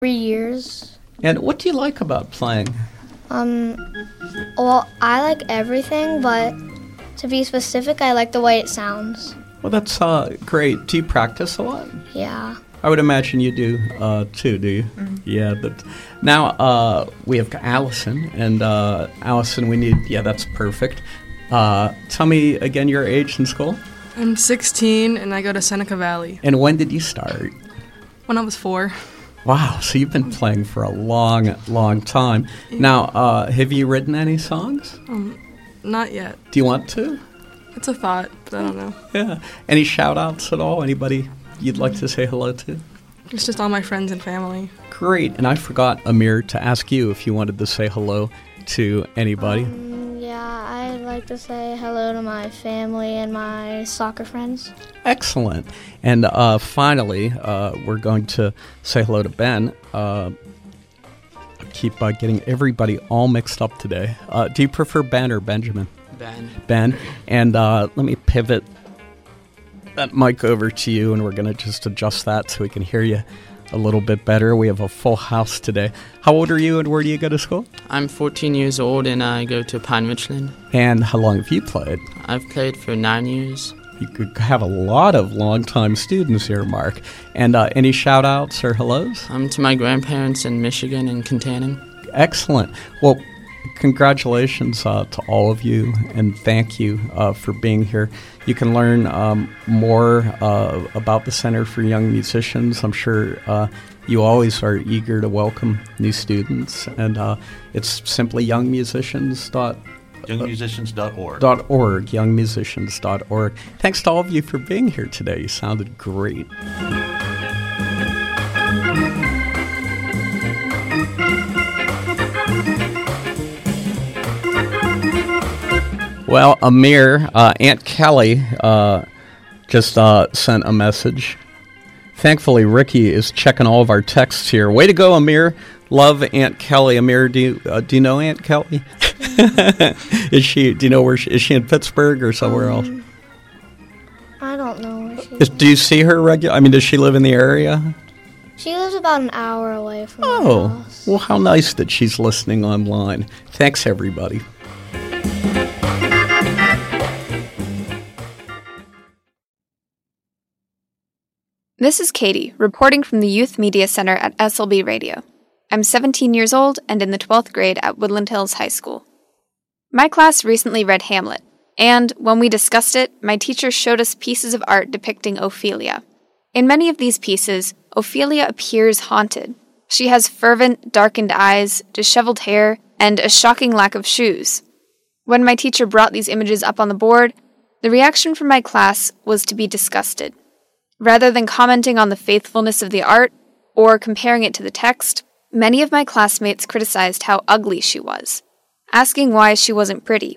3 years. And what do you like about playing? Well, I like everything, but to be specific, I like the way it sounds. Well, that's great. Do you practice a lot? Yeah. I would imagine you do too, do you? Mm-hmm. Yeah. Now we have Allison, and Allison, that's perfect. Tell me again your age in school. I'm 16 and I go to Seneca Valley. And when did you start? When I was 4. Wow, so you've been playing for a long, long time. Yeah. Now, have you written any songs? Not yet. Do you want to? It's a thought, but I don't know. Yeah. Any shout-outs at all? Anybody you'd like to say hello to? It's just all my friends and family. Great. And I forgot, Amir, to ask you if you wanted to say hello to anybody. Yeah, I'd like to say hello to my family and my soccer friends. Excellent. And finally, we're going to say hello to Ben. I keep getting everybody all mixed up today. Do you prefer Ben or Benjamin? Ben. And let me pivot that mic over to you, and we're going to just adjust that so we can hear you a little bit better. We have a full house today. How old are you, and where do you go to school? I'm 14 years old, and I go to Pine Richland. And how long have you played? I've played for 9 years. You could have a lot of long-time students here, Mark. And any shout-outs or hellos? To my grandparents in Michigan and Contaning. Excellent. Well, congratulations to all of you, and thank you for being here. You can learn more about the Center for Young Musicians. I'm sure you always are eager to welcome new students, and it's simply youngmusicians.org. youngmusicians.org. Thanks to all of you for being here today. You sounded great. Well, Amir, Aunt Kelly just sent a message. Thankfully, Ricky is checking all of our texts here. Way to go, Amir. Love Aunt Kelly. Amir, do you know Aunt Kelly? Do you know where is she in Pittsburgh or somewhere else? I don't know where she is. Do you see her regular? I mean, does she live in the area? She lives about an hour away from my house. Well, how nice that she's listening online. Thanks, everybody. This is Katie, reporting from the Youth Media Center at SLB Radio. I'm 17 years old and in the 12th grade at Woodland Hills High School. My class recently read Hamlet, and when we discussed it, my teacher showed us pieces of art depicting Ophelia. In many of these pieces, Ophelia appears haunted. She has fervent, darkened eyes, disheveled hair, and a shocking lack of shoes. When my teacher brought these images up on the board, the reaction from my class was to be disgusted. Rather than commenting on the faithfulness of the art or comparing it to the text, many of my classmates criticized how ugly she was, asking why she wasn't pretty.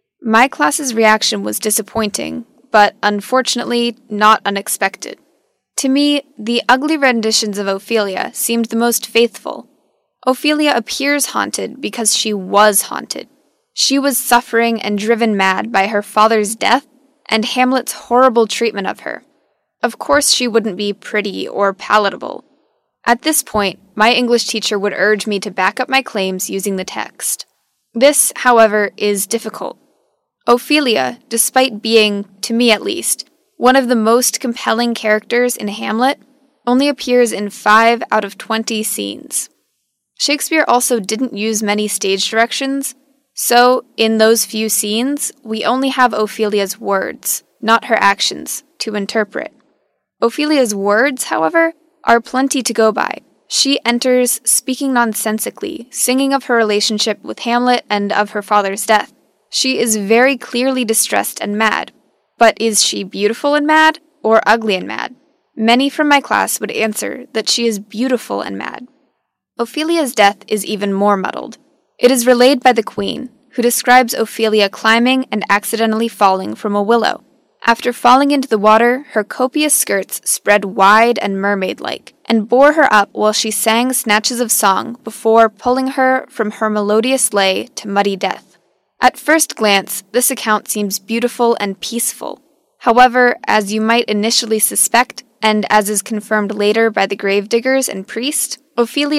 My class's reaction was disappointing, but unfortunately not unexpected. To me, the ugly renditions of Ophelia seemed the most faithful. Ophelia appears haunted because she was haunted. She was suffering and driven mad by her father's death and Hamlet's horrible treatment of her. Of course she wouldn't be pretty or palatable. At this point, my English teacher would urge me to back up my claims using the text. This, however, is difficult. Ophelia, despite being, to me at least, one of the most compelling characters in Hamlet, only appears in 5 out of 20 scenes. Shakespeare also didn't use many stage directions, so in those few scenes, we only have Ophelia's words, not her actions, to interpret. Ophelia's words, however, are plenty to go by. She enters speaking nonsensically, singing of her relationship with Hamlet and of her father's death. She is very clearly distressed and mad. But is she beautiful and mad, or ugly and mad? Many from my class would answer that she is beautiful and mad. Ophelia's death is even more muddled. It is relayed by the Queen, who describes Ophelia climbing and accidentally falling from a willow. After falling into the water, her copious skirts spread wide and mermaid-like, and bore her up while she sang snatches of song before pulling her from her melodious lay to muddy death. At first glance, this account seems beautiful and peaceful. However, as you might initially suspect, and as is confirmed later by the gravediggers and priest, Ophelia